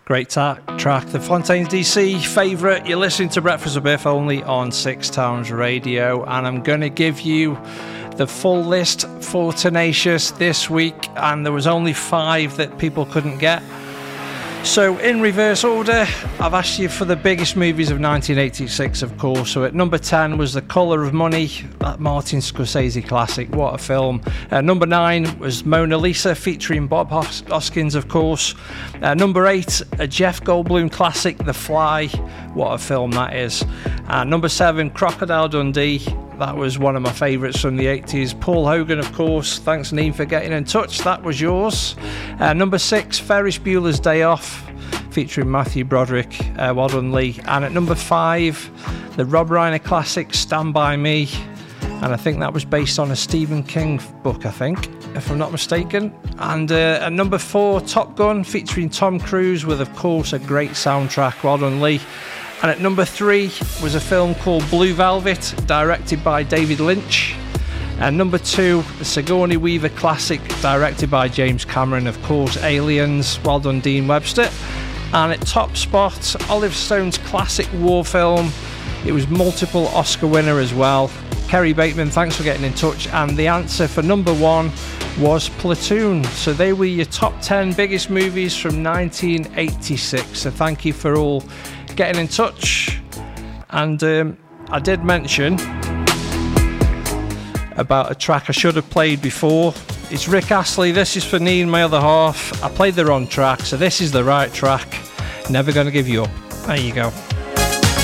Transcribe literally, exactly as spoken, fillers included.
Great ta- track, the Fontaines D C favourite. You're listening to Breakfast with Biff only on Six Towns Radio, and I'm going to give you the full list for Tenacious this week, and there was only five that people couldn't get. So in reverse order, I've asked you for the biggest movies of nineteen eighty-six, of course. So at number ten was The Colour of Money, that Martin Scorsese classic. What a film. Uh, number nine was Mona Lisa, featuring Bob Hos- Hoskins, of course. Uh, number eight, a Jeff Goldblum classic, The Fly. What a film that is. Uh, number seven, Crocodile Dundee. That was one of my favourites from the eighties. Paul Hogan, of course. Thanks, Neen, for getting in touch. That was yours. Uh, number six, Ferris Bueller's Day Off, featuring Matthew Broderick. Uh, well done, Lee. And at number five, the Rob Reiner classic, Stand By Me. And I think that was based on a Stephen King book, I think, if I'm not mistaken. And uh, at number four, Top Gun, featuring Tom Cruise, with, of course, a great soundtrack. Well done, Lee. And at number three was a film called Blue Velvet, directed by David Lynch. And number two, the Sigourney Weaver classic, directed by James Cameron, of course, Aliens. Well done, Dean Webster. And at top spot, Oliver Stone's classic war film. It was multiple Oscar winner as well. Kerry Bateman, thanks for getting in touch. And the answer for number one was Platoon. So they were your top ten biggest movies from nineteen eighty-six. So thank you for all getting in touch. And um, I did mention about a track I should have played before. It's Rick Astley. This is for Neen, my other half. I played the wrong track, so this is the right track. Never Gonna Give You Up. There you go.